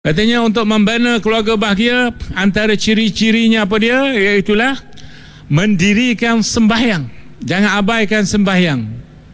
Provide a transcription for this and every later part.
Katanya untuk membina keluarga bahagia, antara ciri-cirinya apa dia? Iaitulah mendirikan sembahyang. Jangan abaikan sembahyang.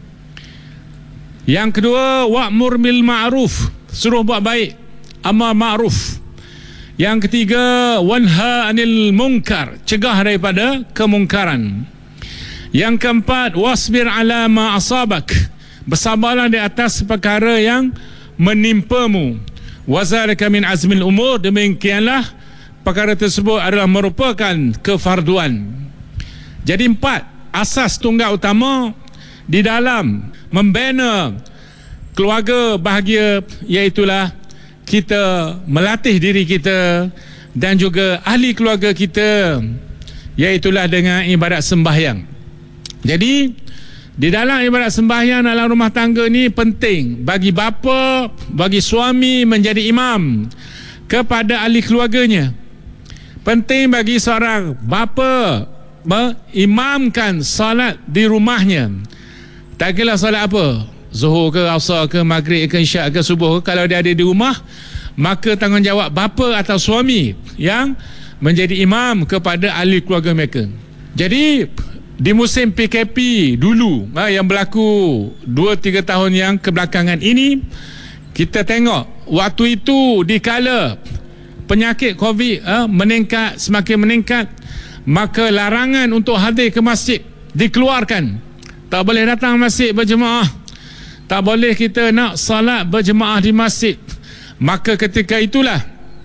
Yang kedua, wa'mur bil ma'ruf, suruh buat baik, amar ma'ruf. Yang ketiga, wanha anil munkar, cegah daripada kemungkaran. Yang keempat, wasbir ala ma asabak, bersabarlah di atas perkara yang menimpamu. Wazalika min azmil umur, demikianlah perkara tersebut adalah merupakan kefarduan. Jadi 4 asas tunggal utama di dalam membina keluarga bahagia, iaitulah kita melatih diri kita dan juga ahli keluarga kita, iaitulah dengan ibadat sembahyang. Jadi di dalam ibadat sembahyang dalam rumah tangga ni penting bagi bapa, bagi suami menjadi imam kepada ahli keluarganya. Penting bagi seorang bapa mengimamkan salat di rumahnya. Tak kira salat apa, zuhur ke, asar ke, maghrib ke, isyak ke, subuh ke, kalau dia ada di rumah, maka tanggungjawab bapa atau suami yang menjadi imam kepada ahli keluarga mereka. Jadi di musim PKP dulu yang berlaku 2-3 tahun yang kebelakangan ini, kita tengok waktu itu dikala penyakit COVID meningkat, semakin meningkat, maka larangan untuk hadir ke masjid dikeluarkan. Tak boleh datang masjid berjemaah, tak boleh kita nak salat berjemaah di masjid. Maka ketika itulah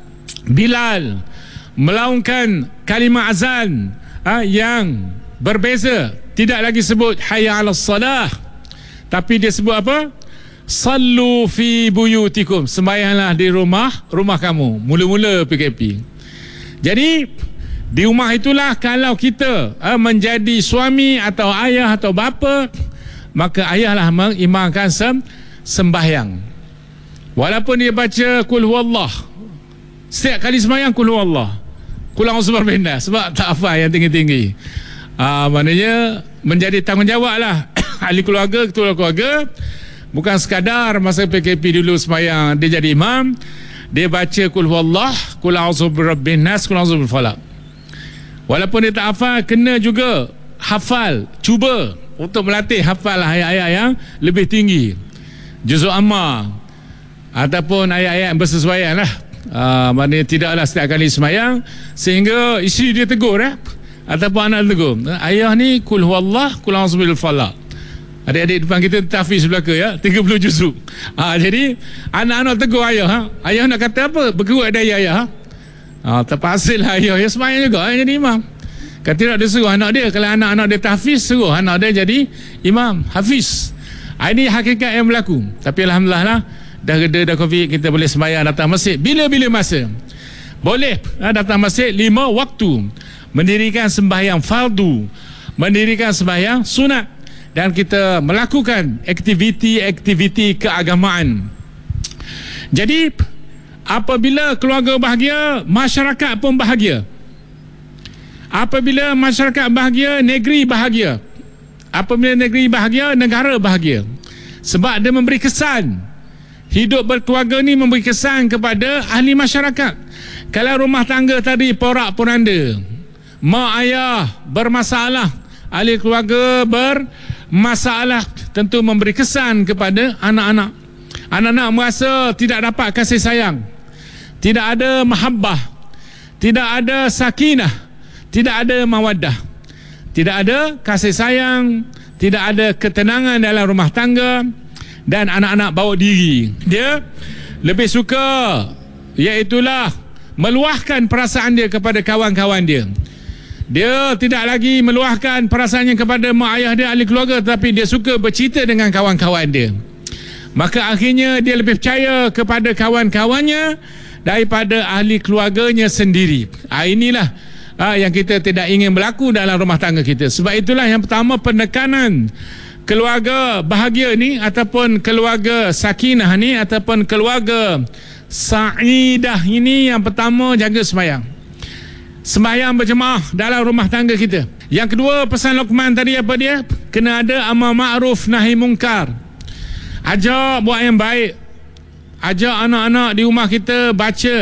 Bilal melaungkan kalimah azan yang berbeza, tidak lagi sebut hayya 'alas salah, tapi dia sebut apa? Sallu fi buyutikum, sembahyanglah di rumah kamu. Mula-mula PKP. Jadi di rumah itulah kalau kita menjadi suami atau ayah atau bapa, maka ayahlah mengimamkan sembahyang. Walaupun dia baca qul huwallah, setiap kali sembahyang qul huwallah, qul a'udzu birabbin nas, sebab tak hafal yang tinggi-tinggi. Maknanya menjadi tanggungjawab lah ahli keluarga, ketua keluarga, bukan sekadar masa PKP dulu sembahyang dia jadi imam, dia baca qul huwallah, qul a'udzu birabbin nas, qul a'udzu bil falaq. Walaupun dia tak hafal, kena juga hafal, cuba untuk melatih hafal ayat-ayat yang lebih tinggi, juzuk amma ataupun ayat-ayat yang bersesuaian lah. Maknanya tidaklah setiap kali sembahyang sehingga isteri dia tegur ataupun anak tegur, ayah ni qul huwallah, qul a'udzu bil falaq. Adik-adik depan kita tahfiz belaka 30 juzuk. Jadi anak-anak tegur ayah, ayah nak kata apa, berkerut ada ayah. Terpaksa lah ayah sembahyang juga jadi imam. Kata tidak, dia suruh anak dia, kalau anak-anak dia tahfiz, suruh anak dia jadi imam hafiz. Ini hakikat yang berlaku. Tapi alhamdulillah lah, dah reda dah COVID, kita boleh sembahyang datang masjid bila-bila masa. Boleh datang masjid 5 waktu, mendirikan sembahyang fardu, mendirikan sembahyang sunat, dan kita melakukan aktiviti-aktiviti keagamaan. Jadi apabila keluarga bahagia, masyarakat pun bahagia. Apabila masyarakat bahagia, negeri bahagia. Apabila negeri bahagia, negara bahagia. Sebab dia memberi kesan. Hidup berkeluarga ni memberi kesan kepada ahli masyarakat. Kalau rumah tangga tadi porak-poranda, mak ayah bermasalah, ahli keluarga bermasalah, tentu memberi kesan kepada anak-anak. Anak-anak merasa tidak dapat kasih sayang, tidak ada mahabbah, tidak ada sakinah, tidak ada mawaddah, tidak ada kasih sayang, tidak ada ketenangan dalam rumah tangga, dan anak-anak bawa diri. Dia lebih suka iaitulah meluahkan perasaan dia kepada kawan-kawan dia. Dia tidak lagi meluahkan perasaannya kepada mak ayah dia, ahli keluarga, tapi dia suka bercerita dengan kawan-kawan dia. Maka akhirnya dia lebih percaya kepada kawan-kawannya daripada ahli keluarganya sendiri. Inilah yang kita tidak ingin berlaku dalam rumah tangga kita. Sebab itulah yang pertama, penekanan keluarga bahagia ni, ataupun keluarga sakinah ni, ataupun keluarga sa'idah ini, yang pertama jaga sembahyang. Sembahyang berjemaah dalam rumah tangga kita. Yang kedua, pesan Luqman tadi apa dia? Kena ada amar ma'ruf nahi mungkar. Ajak buat yang baik, ajak anak-anak di rumah kita baca